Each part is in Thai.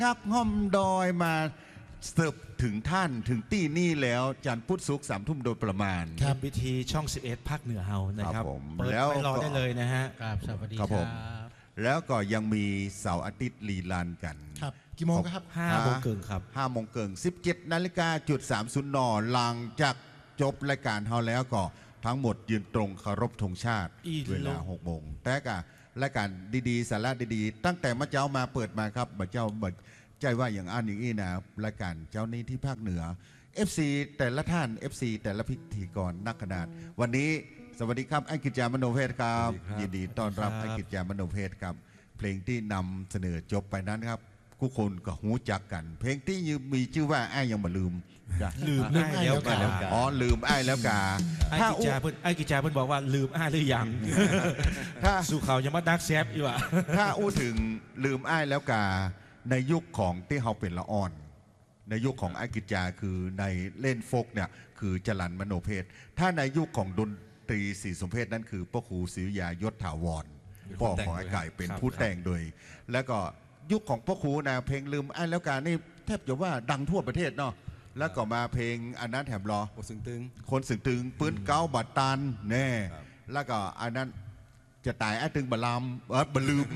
ครับห้อมดอยมาเสิร์ฟถึงท่านถึงตี้นี่แล้วจันทร์พุธศุกร์3 ทุ่มโดยประมาณครับวิธีช่อง 11 ภาคเหนือเฮานะครับผมเปิดแล้วไปรอก็ได้เลยนะฮะครับสวัสดีคครัรับบ ผม แล้วก็ยังมีเสาร์อาทิตย์ลีลานกันครับกี่โมงครับ 5 5 โมงครึ่งครับ 5 โมงเกิง17:30 น.หลังจากจบรายการเฮาแล้วก็ทั้งหมดยืนตรงเคารพธงชาติอีกเวลา 6 โมงแต่ก็รายการดีๆสาระดีๆ ตั้งแต่มาเจ้ามาเปิดมาครับบัดเจ้าบัดใจว่าอย่างอันอย่างนี้นะรายการเจ้านี้ที่ภาคเหนือ FC แต่ละท่าน FC แต่ละพิธีกรนักขนาดวันนี้สวัสดีครับไอ้กิจจามโนเพชรครับยินดีต้อนรับสวัสดีครับไอ้กิจจามโนเพชรครับเพลงที่นำเสนอจบไปนั้นครับทุกคนก็หูจักกัน เพลงที่มีชื่อว่าไอ้ยังมาลืมจ้ะลืมอ้ายแล้วกาอ๋อลืมไอ้แล้วกาไอ้กิจจาเพิ่นไอ้กิจจาเพิ่นบอกว่าลืมอ้ายหรือยังถ้าสู่เขายังมาดักแซบอยู่อ่ะถ้าอู้ถึงลืมไอ้แล้วกาในยุคของที่เขาเป็นละอ่อน ในยุคของไอ้กิจจาคือในเล่นโฟกเนี่ยคือจรัญมโนเพชรถ้าในยุคของดนตรีศรีสมเพชนั้นคือพ่อครูศรีวิทยายศถาวรพ่อของไอ้ไก่เป็นผู้แต่งโดย แล้วก็ยุคของพ่อครูนะเพลงลืมไอ้แล้วกานี่แทบจะว่าดังทั่วประเทศเนาะแล้วก็มาเพลงอันนั้นแถมรอโอสึงตึงคนสึงตึงปืนเก้าบัดตันแน่ครับแล้วก็อันนั้นจะตายไอ้ตึงบะลามบะลืม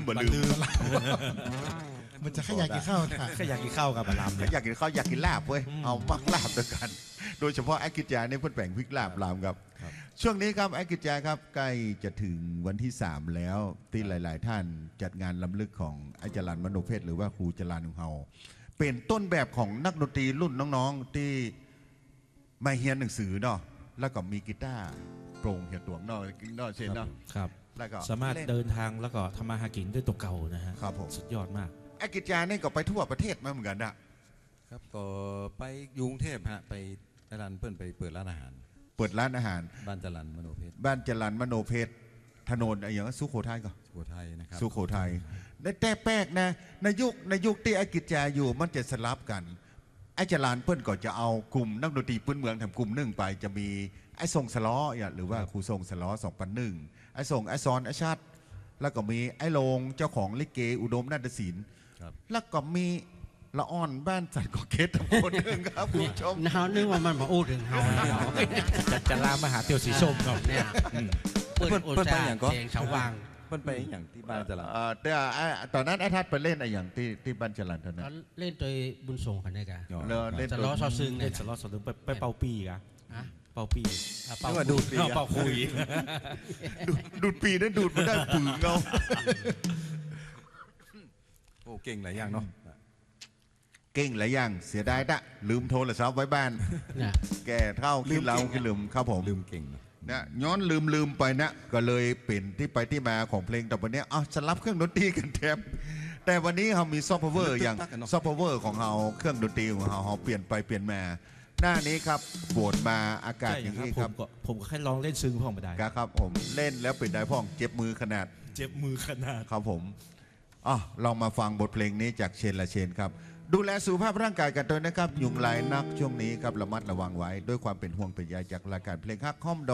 มันจะขยายกี่ข้าวค่ะก็อยากกินข้าวกับบะลำเนี่ยอยากกินข้าวอยากกินลาบเว้ยเอามักลาบด้วยกัน โดยเฉพาะไอ้กิจจาเนี่ยเพิ่นแบ่งพริกลาบลามครับ ช่วงนี้ครับไอ้กิจจาครับใกล้จะถึงวันที่ 3 แล้วที่หลาย ๆ ท่านจัดงานล้ำลึกของไอ้จรัญมโนเพชรหรือว่าครูจรัญของเฮาเป็นต้นแบบของนักดนตรีรุ่นน้อง ๆ ที่มาเรียนหนังสือเนาะแล้วก็มีกีตาร์โปร่งเหี่ยวตวงเนาะเช่นเนาะครับแล้วก็สามารถล่นเดินทางแล้วก็ทำมาหากินด้วยตัวเก่านะฮะครับผมสุดยอดมากไอ้กิจจานี่ก็ไปทั่วประเทศมาเหมือนกันอะครับก็ไปอยกรุงเทพฮะไปร้านเพื่อนไปเปิดร้านอาหารเปิดร้านอาหารบ้านจรัญมโนเพชรบ้านจรัญมโนเพชรถนนอะไรอย่างสุโขทัยก็สุโขทัยนะครับสุโขทัยได้แต่แป๊กนะในยุคที่ไอ้กิจจาอยู่มันจะสลับกันไอ้จรัญเปิ้นก็จะเอากลุ่มนักดนตรีพื้นเมืองทำกลุ่มหนึ่งไปจะมีไอ้ทรงสล้ออย่างหรือว่าครูทรงสล้อ2,1ไอ้ทรงไอ้ซอนไอ้ชัดแล้วก็มีไอ้โลงเจ้าของลิเกอุดมนาฏศิลป์ครับแล้วก็มีละอ่อนบ้านสันกอเกตทั้งคนหนึ่งครับคุณผู้ชมเฮานึกว่ามันมาอู้ถึงเฮาแล้วจะลามมาหาเตียวสีส้มครับเนี่ยเปิดโอซาเพลงชาววังเพื่อนไปอย่างที่บ้านจรัญแต่ตอนนั้นไอ้ทัดไปเล่นอะไรอย่างที่บ้านจรัญเท่านั้ตอน นเล่นโดยบุญส่งกันได้กันอ๋อแล้วเล่นจะล้อซอซึงเล่เนี่ยนสล็อตสลึงไปเป่าปีกะฮะเป่าปีเป่านึกว่าดูดปีเป่าคุยดูดปีนั้นดูดมาได้ปืนเงาโอ้เก่งหลายอย่างเนาะเก่งหลายอย่างเสียดายดะลืมโทรศัพท์ไว้บ้านเนี่ยแกเท่าขึ้นเราขึ้นลืมครับผมลืมเก่งเนอะนะย้อนลืมไปนะก็เลยเป็นที่ไปที่มาของเพลงแต่วันนี้อ้าวจะรับเครื่องดนตรีกันแทบแต่วันนี้เรามีซอฟต์พาวเวอร์อย่างซอฟต์พาวเวอร์ของเราเครื่องดนตรีของเราเปลี่ยนไปเปลี่ยนมา หน้านี้ครับปวดมาอากาศอย่างนี้ครับผมก็แค่ลองเล่นซึ้งพ่องมาได้ครับผมเล่นแล้วเป็นได้พ่องเจ็บมือขนาดเจ็บมือขนาดครับผมอ๋อลองมาฟังบทเพลงนี้จากเชนละเชนครับ ดูแลสุขภาพร่างกายกันด้วยนะครับ ยุงลายนักช่วงนี้ครับระมัดระวังไว้ด้วยความเป็นห่วงเป็นใยจากรายการเพลงฮักห้อมด